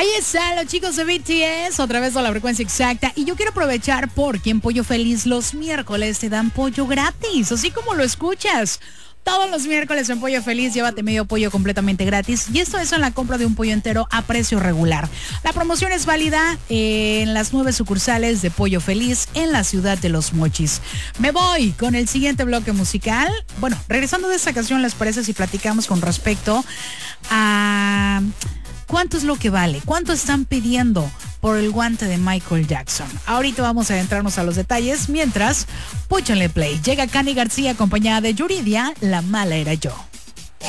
Ahí están los chicos de BTS, otra vez a la frecuencia exacta. Y yo quiero aprovechar porque en Pollo Feliz los miércoles te dan pollo gratis, así como lo escuchas. Todos los miércoles en Pollo Feliz, llévate medio pollo completamente gratis. Y esto es en la compra de un pollo entero a precio regular. La promoción es válida en las 9 sucursales de Pollo Feliz en la ciudad de Los Mochis. Me voy con el siguiente bloque musical. Bueno, regresando de esta canción, ¿les parece si platicamos con respecto a cuánto es lo que vale? ¿Cuánto están pidiendo por el guante de Michael Jackson? Ahorita vamos a adentrarnos a los detalles. Mientras, púchenle play. Llega Cani García acompañada de Yuridia, La Mala Era Yo.